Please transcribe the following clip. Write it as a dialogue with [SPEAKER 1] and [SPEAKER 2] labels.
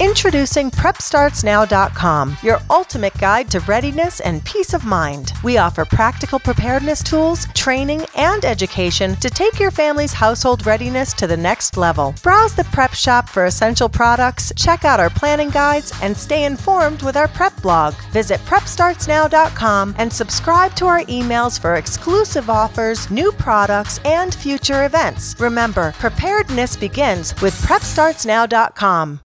[SPEAKER 1] Introducing PrepStartsNow.com, your ultimate guide to readiness and peace of mind. We offer practical preparedness tools, training, and education to take your family's household readiness to the next level. Browse the prep shop for essential products, check out our planning guides, and stay informed with our prep blog. Visit PrepStartsNow.com and subscribe to our emails for exclusive offers, new products, and future events. Remember, preparedness begins with PrepStartsNow.com.